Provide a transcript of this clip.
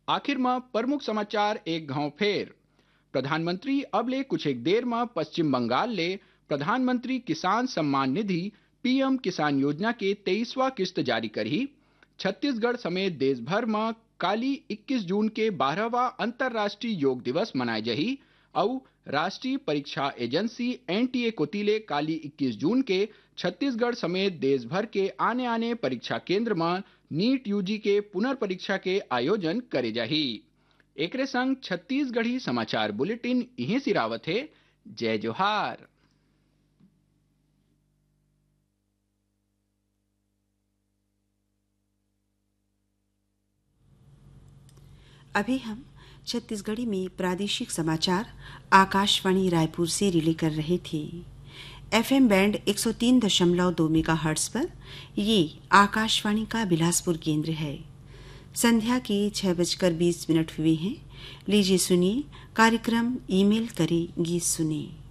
आखिर में प्रमुख समाचार एक घाव फेर। प्रधानमंत्री अब ले कुछ एक देर में पश्चिम बंगाल ले प्रधानमंत्री किसान सम्मान निधि पीएम किसान योजना के 23वां किस्त जारी करी। छत्तीसगढ़ समेत देश भर में काली 21 जून के 12वां अंतर्राष्ट्रीय योग दिवस मनाए जही और राष्ट्रीय परीक्षा एजेंसी एनटीए कोतिले काली 21 जून के छत्तीसगढ़ समेत देश भर के आने आने परीक्षा केंद्र में नीट यूजी के पुनर्परीक्षा के आयोजन करे जाही। एकरे संग छत्तीसगढ़ी समाचार बुलेटिन यहीं सिरावत है। जय जोहार। अभी हम छत्तीसगढ़ी में प्रादेशिक समाचार आकाशवाणी रायपुर से रिले कर रहे थे। एफएम बैंड 103.2 मेगाहर्ट्ज पर ये आकाशवाणी का बिलासपुर केंद्र है। संध्या के 6:20 हुए हैं। लीजिए सुनिए कार्यक्रम ईमेल करें गीत सुने।